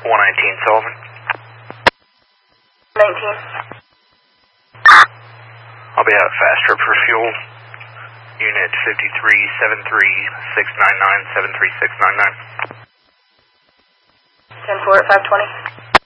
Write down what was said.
119 Sullivan. 19. I'll be out fast trip for fuel. Unit 5373-699-73699. 10-4 at 520.